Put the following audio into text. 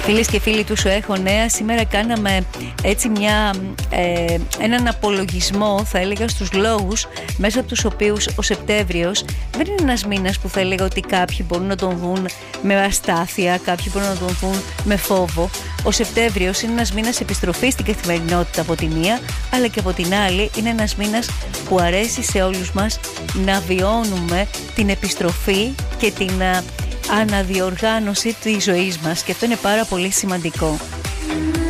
Φίλες και φίλοι του Σου Έχω Νέα, σήμερα κάναμε έτσι έναν απολογισμό, θα έλεγα, στους λόγους μέσα από τους οποίους ο Σεπτέμβριος δεν είναι ένας μήνας που θα έλεγα ότι κάποιοι μπορούν να τον δουν με αστάθεια, κάποιοι μπορούν να τον δουν με φόβο. Ο Σεπτέμβριος είναι ένας μήνας επιστροφής στην καθημερινότητα από τη μία, αλλά και από την άλλη είναι ένας μήνας που αρέσει σε όλους μας να βιώνουμε την επιστροφή και την αναδιοργάνωση της ζωής μας, και αυτό είναι πάρα πολύ σημαντικό.